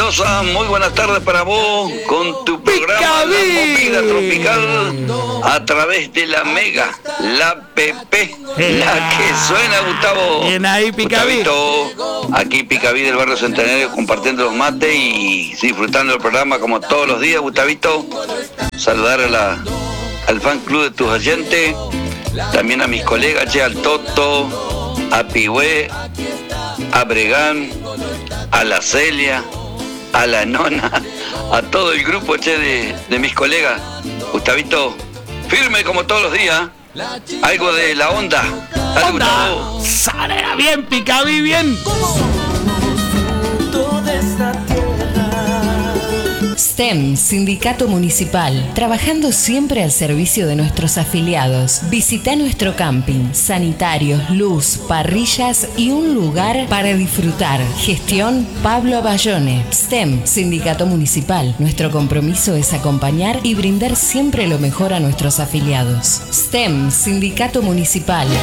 Mendoza, muy buenas tardes para vos con tu programa La Movida Tropical a través de la Mega, la PP, la que suena, Gustavo. Bien ahí, Picaví. Aquí Picaví del barrio Centenario compartiendo los mates y disfrutando el programa como todos los días, Gustavito. Saludar al fan club de tus oyentes, también a mis colegas, al Toto, a Pigüé, a Bregán, a la Celia, a la Nona, a todo el grupo de mis colegas. Gustavito, firme como todos los días. Algo de la onda. Dale, Gustavo. Sale bien, Picaví, bien. STEM, Sindicato Municipal, trabajando siempre al servicio de nuestros afiliados. Visita nuestro camping, sanitarios, luz, parrillas y un lugar para disfrutar. Gestión Pablo Bayone. STEM, Sindicato Municipal. Nuestro compromiso es acompañar y brindar siempre lo mejor a nuestros afiliados. STEM, Sindicato Municipal.